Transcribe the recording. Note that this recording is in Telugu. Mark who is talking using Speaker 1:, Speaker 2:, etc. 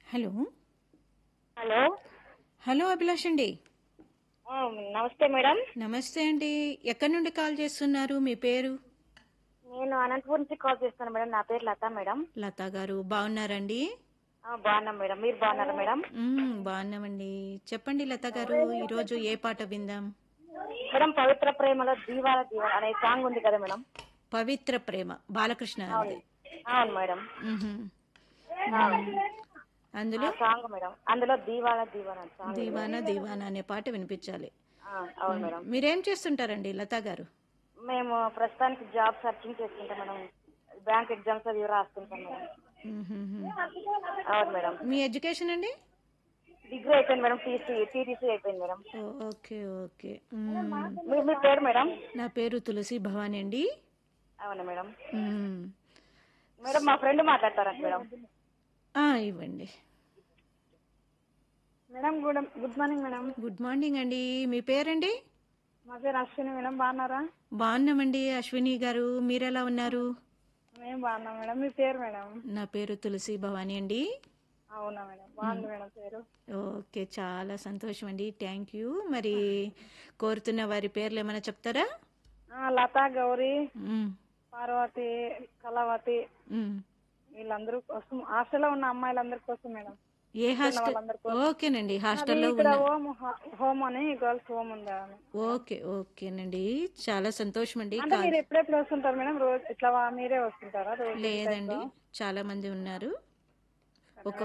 Speaker 1: హలో.
Speaker 2: హలో.
Speaker 1: హలో అభిలాష్ అండి.
Speaker 2: ఆ, నమస్తే మేడం.
Speaker 1: నమస్తే అండి. ఎక్కడి నుండి కాల్ చేస్తున్నారు? మీ పేరు?
Speaker 2: నేను అనంతపురం నుంచి కాల్ చేస్తాను మేడం. నా పేరు లత మేడం.
Speaker 1: లతా గారు బాగున్నారండి?
Speaker 2: బాగున్నాం మేడం. మీరు బాగున్నారా మేడం?
Speaker 1: బాగున్నామండి. చెప్పండి లత గారు, ఈరోజు ఏ పాట విందాం?
Speaker 2: మేడం, పవిత్ర ప్రేమలో దీవాల దీవాల అనే సాంగ్ ఉంది కదా మేడం.
Speaker 1: పవిత్ర ప్రేమ బాలకృష్ణ
Speaker 2: అవును.
Speaker 1: గారిది.
Speaker 2: అవును మేడం.
Speaker 1: మ్మ్హ్మ్.
Speaker 2: ఆ,
Speaker 1: మ్మ్.
Speaker 2: ఆ
Speaker 1: అందులో
Speaker 2: సాంగ్ మేడం. అందులో దీవాల దీవాల అనే సాంగ్ ఉంది
Speaker 1: దీవానా
Speaker 2: మేడం.
Speaker 1: దీవానా అనే పాట వినిపించాలి.
Speaker 2: అవును మేడం.
Speaker 1: మీరేం చేస్తుంటారండి లతా గారు?
Speaker 2: మేము ప్రస్తుతానికి జాబ్ సర్చింగ్ చేసుకుంటాం మేడం. బ్యాంక్ ఎగ్జామ్స్ అవి రాసుకుంటాం మేడం.
Speaker 1: మ్మ్హ్మ్.
Speaker 2: అవును మేడం.
Speaker 1: మీ ఎడ్యుకేషన్ అండి?
Speaker 2: డిగ్రీ అయిపోయింది మేడం. టీటీసీ అయిపోయింది మేడం.
Speaker 1: Okay okay.
Speaker 2: మీ పేరు మేడం?
Speaker 1: నా పేరు తులసి భవాని అండి.
Speaker 2: అవునా మేడం.
Speaker 1: మ్మ్.
Speaker 2: మేడం, మా ఫ్రెండ్ మాట్లాడతారా మేడం?
Speaker 1: ఇవ్వండి.
Speaker 2: Madam, good morning madam.
Speaker 1: Good morning అండి. మీ పేరండి?
Speaker 2: మా పేరు అశ్విని మేడం. బాగున్నారా?
Speaker 1: బాగున్నామండి అశ్విని గారు. మీరెలా ఉన్నారు?
Speaker 2: మేము బాగున్నాం మేడం. మీ పేరు మేడం?
Speaker 1: నా పేరు తులసి భవాని అండి.
Speaker 2: అవునా మేడం.
Speaker 1: మ్మ్.
Speaker 2: బాగుంది మేడం పేరు.
Speaker 1: ఓకే, చాలా సంతోషం అండి. Thank you. మరి కోరుతున్న వారి పేర్లు ఏమైనా చెప్తారా?
Speaker 2: లతా, గౌరీ,
Speaker 1: మ్మ్.
Speaker 2: పార్వతి, కళావతి,
Speaker 1: మ్మ్.
Speaker 2: వీళ్ళందరూ కోసం, హాస్టల్లో ఉన్న అమ్మాయిలందరి కోసం మేడం.
Speaker 1: ఏ
Speaker 2: ఉన్న
Speaker 1: హాస్టల్?
Speaker 2: వాళ్ళందరి కోసం.
Speaker 1: ఓకేనండి,
Speaker 2: అది
Speaker 1: హాస్టల్లో
Speaker 2: ఇక్కడ
Speaker 1: ఉన్న.
Speaker 2: హోమ్ అని గర్ల్స్ హోమ్ ఉందా మేడం?
Speaker 1: ఓకే ఓకేనండి, చాలా సంతోషం అండి.
Speaker 2: అంటే
Speaker 1: కాల్
Speaker 2: మీరు ఎప్పుడెప్పుడు వస్తుంటారు మేడం? రోజు ఇట్లా మీరే వస్తుంటారా రోజు ఈ టైంలో?
Speaker 1: లేదండి, చాలా మంది ఉన్నారు.